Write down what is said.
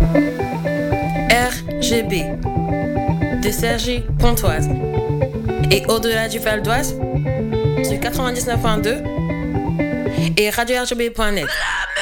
RGB de Sergi Pontoise et au-delà du Val d'Oise sur 99.2 et radio-rgb.net.